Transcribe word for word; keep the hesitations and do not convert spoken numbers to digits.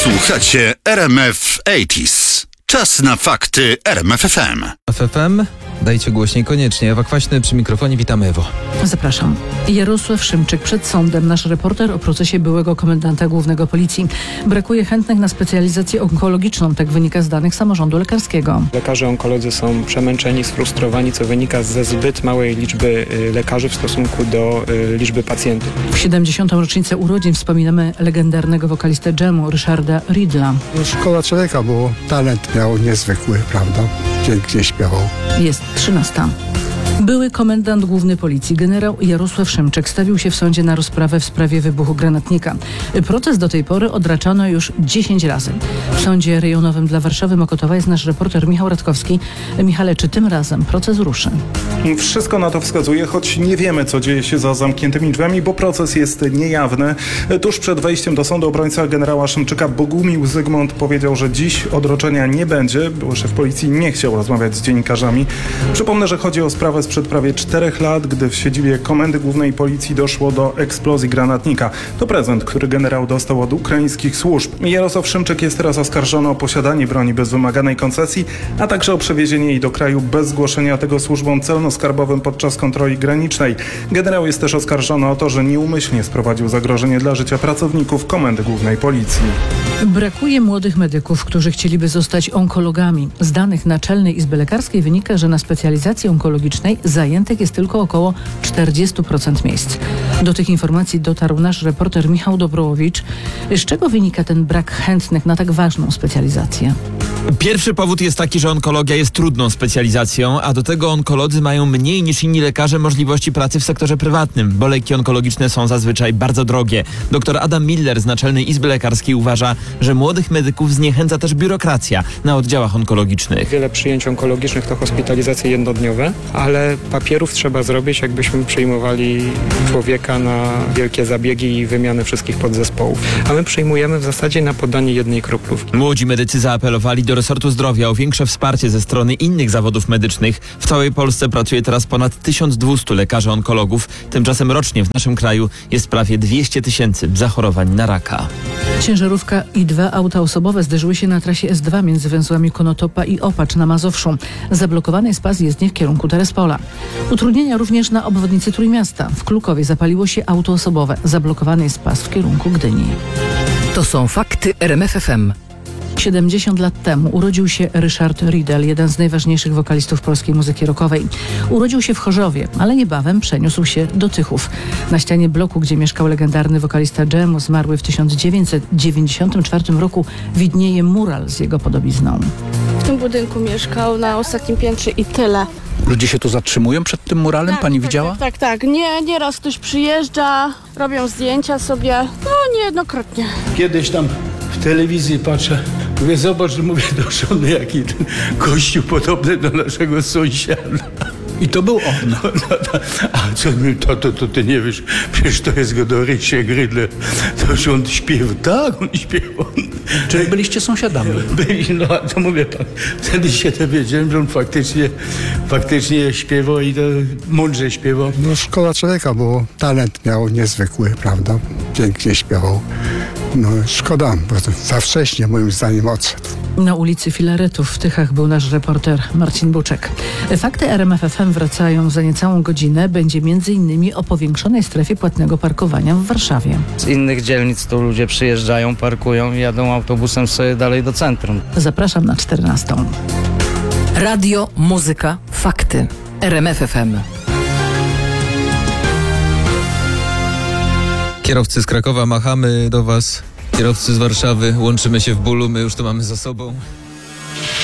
Słuchacie R M F osiemdziesiąt. Czas na fakty R M F F M. F F M, dajcie głośniej koniecznie. Ewa Kwaśny przy mikrofonie, witamy Ewo. Zapraszam. Jarosław Szymczyk przed sądem. Nasz reporter o procesie byłego komendanta głównego policji. Brakuje chętnych na specjalizację onkologiczną, tak wynika z danych samorządu lekarskiego. Lekarze onkolodzy są przemęczeni, sfrustrowani, co wynika ze zbyt małej liczby lekarzy w stosunku do liczby pacjentów. W siedemdziesiątą rocznicę urodzin wspominamy legendarnego wokalistę dżemu Ryszarda Riddla. No, szkoda człowieka, bo talent miał niezwykły, prawda? Pięknie śpiewał. Jest trzynasta. Były komendant główny policji, generał Jarosław Szymczyk, stawił się w sądzie na rozprawę w sprawie wybuchu granatnika. Proces do tej pory odraczano już dziesięć razy. W sądzie rejonowym dla Warszawy Mokotowa jest nasz reporter Michał Radkowski. Michale, czy tym razem proces ruszy? Wszystko na to wskazuje, choć nie wiemy, co dzieje się za zamkniętymi drzwiami, bo proces jest niejawny. Tuż przed wejściem do sądu obrońca generała Szymczyka Bogumił Zygmunt powiedział, że dziś odroczenia nie będzie. Były szef policji nie chciał rozmawiać z dziennikarzami. Przypomnę, że chodzi o sprawę sprzed prawie czterech lat, gdy w siedzibie Komendy Głównej Policji doszło do eksplozji granatnika. To prezent, który generał dostał od ukraińskich służb. Jarosław Szymczyk jest teraz oskarżony o posiadanie broni bez wymaganej koncesji, a także o przewiezienie jej do kraju bez zgłoszenia tego służbom celno-skarbowym podczas kontroli granicznej. Generał jest też oskarżony o to, że nieumyślnie sprowadził zagrożenie dla życia pracowników Komendy Głównej Policji. Brakuje młodych medyków, którzy chcieliby zostać onkologami. Z danych Naczelnej Izby Lekarskiej wynika, że na specjalizacji onkologicznej zajętych jest tylko około czterdzieści procent miejsc. Do tych informacji dotarł nasz reporter Michał Dobrołowicz. Z czego wynika ten brak chętnych na tak ważną specjalizację? Pierwszy powód jest taki, że onkologia jest trudną specjalizacją, a do tego onkolodzy mają mniej niż inni lekarze możliwości pracy w sektorze prywatnym, bo leki onkologiczne są zazwyczaj bardzo drogie. Doktor Adam Miller z Naczelnej Izby Lekarskiej uważa, że młodych medyków zniechęca też biurokracja na oddziałach onkologicznych. Wiele przyjęć onkologicznych to hospitalizacje jednodniowe, ale papierów trzeba zrobić, jakbyśmy przyjmowali człowieka na wielkie zabiegi i wymianę wszystkich podzespołów. A my przyjmujemy w zasadzie na podanie jednej kroplówki. Młodzi medycy zaapelowali do resortu zdrowia o większe wsparcie ze strony innych zawodów medycznych. W całej Polsce pracuje teraz ponad tysiąc dwieście lekarzy onkologów. Tymczasem rocznie w naszym kraju jest prawie dwieście tysięcy zachorowań na raka. Ciężarówka i dwa auta osobowe zderzyły się na trasie S dwa między węzłami Konotopa i Opacz na Mazowszu. Zablokowany jest pas jezdni w kierunku Terespola. Utrudnienia również na obwodnicy Trójmiasta. W Klukowie zapaliło się auto osobowe. Zablokowany jest pas w kierunku Gdyni. To są fakty R M F F M. siedemdziesiąt lat temu urodził się Ryszard Riddle, jeden z najważniejszych wokalistów polskiej muzyki rockowej. Urodził się w Chorzowie, ale niebawem przeniósł się do Tychów. Na ścianie bloku, gdzie mieszkał legendarny wokalista dżemu, zmarły w tysiąc dziewięćset dziewięćdziesiątym czwartym roku, widnieje mural z jego podobizną. W tym budynku mieszkał na ostatnim piętrze i tyle. Ludzie się tu zatrzymują przed tym muralem? Tak, Pani tak, widziała? Tak, tak, tak. Nie, nieraz ktoś przyjeżdża, robią zdjęcia sobie, no niejednokrotnie. Kiedyś tam w telewizji patrzę, mówię, zobacz, mówię do żony, jaki ten gościu podobny do naszego sąsiada. I to był on. No, no, no. A co mi, to, to, to ty nie wiesz, przecież to jest go do Rysiek Rydle. To już on śpiewa. Tak, on śpiewał. Czyli byliście sąsiadami? Byli, no to mówię pan, wtedy się dowiedziałem, że on faktycznie, faktycznie śpiewał i to mądrze śpiewał. No, szkoda człowieka, bo talent miał niezwykły, prawda? Pięknie śpiewał. No, szkoda, bo to za wcześnie moim zdaniem odszedł. Na ulicy Filaretów w Tychach był nasz reporter Marcin Buczek. Fakty R M F F M wracają za niecałą godzinę. Będzie między innymi o powiększonej strefie płatnego parkowania w Warszawie. Z innych dzielnic tu ludzie przyjeżdżają, parkują i jadą autobusem sobie dalej do centrum. Zapraszam na czternastą. Radio, muzyka, fakty. R M F F M. Kierowcy z Krakowa, machamy do was. Kierowcy z Warszawy, łączymy się w bólu, my już to mamy za sobą.